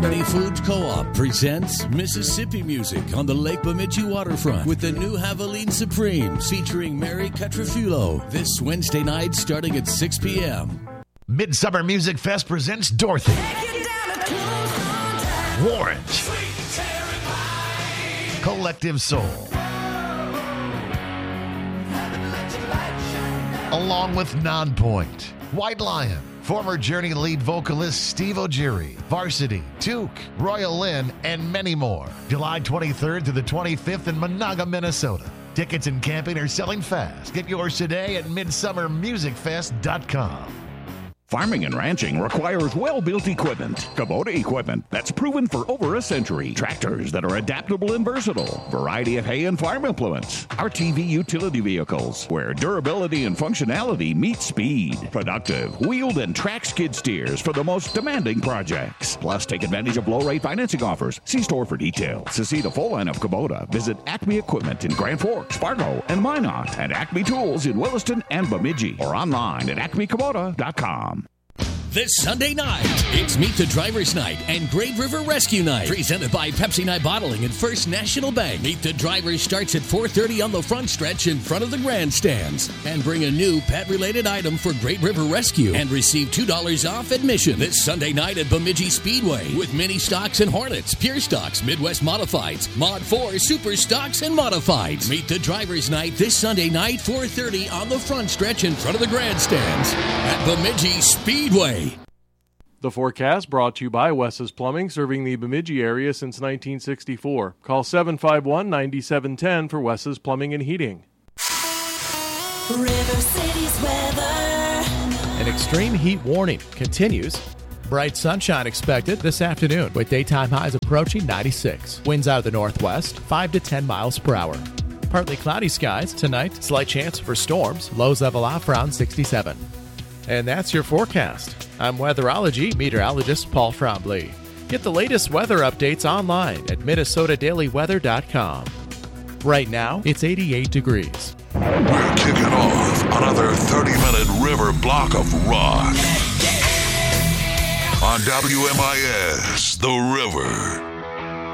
Harmony Foods Co-op presents Mississippi Music on the Lake Bemidji waterfront with the new Javelin Supreme featuring Mary Catrafulo this Wednesday night starting at 6 p.m. Midsummer Music Fest presents Dorothy, Warrant, Collective Soul, along with Nonpoint, White Lion, former Journey lead vocalist Steve O'Geary, Varsity, Duke, Royal Lynn, and many more. July 23rd to the 25th in Monaga, Minnesota. Tickets and camping are selling fast. Get yours today at midsummermusicfest.com. Farming and ranching requires well-built equipment. Kubota equipment that's proven for over a century. Tractors that are adaptable and versatile. Variety of hay and farm implements. RTV utility vehicles where durability and functionality meet speed. Productive, wheeled and track skid steers for the most demanding projects. Plus, take advantage of low-rate financing offers. See store for details. To see the full line of Kubota, visit Acme Equipment in Grand Forks, Fargo, and Minot. And Acme Tools in Williston and Bemidji. Or online at acmekubota.com. This Sunday night, it's Meet the Drivers Night and Great River Rescue Night, presented by Pepsi Night Bottling and First National Bank. Meet the Drivers starts at 4:30 on the front stretch in front of the grandstands. And bring a new pet-related item for Great River Rescue and receive $2 off admission. This Sunday night at Bemidji Speedway with Mini Stocks and Hornets, Pure Stocks, Midwest Modifieds, Mod 4, Super Stocks, and Modifieds. Meet the Drivers Night this Sunday night, 4:30 on the front stretch in front of the grandstands at Bemidji Speedway. The forecast brought to you by Wes's Plumbing, serving the Bemidji area since 1964. Call 751-9710 for Wes's Plumbing and Heating. River City's weather. An extreme heat warning continues. Bright sunshine expected this afternoon with daytime highs approaching 96. Winds out of the northwest, 5 to 10 miles per hour. Partly cloudy skies tonight. Slight chance for storms. Lows level off around 67. And that's your forecast. I'm weatherology meteorologist Paul Trombley. Get the latest weather updates online at MinnesotaDailyWeather.com. Right now, it's 88 degrees. We're kicking off another 30-minute river block of rock on WMIS, The River.